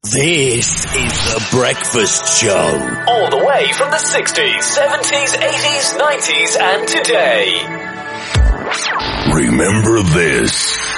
This is The Breakfast Show. All the way from the 60s, 70s, 80s, 90s, and today. Remember this.